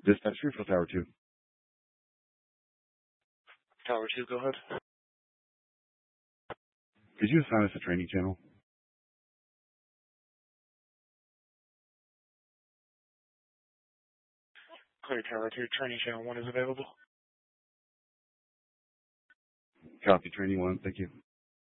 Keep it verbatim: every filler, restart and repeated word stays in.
Dispatch three for Tower two. Tower two, go ahead. Could you assign us a training channel? Clear Tower two, training channel one is available. Copy, training one. Thank you.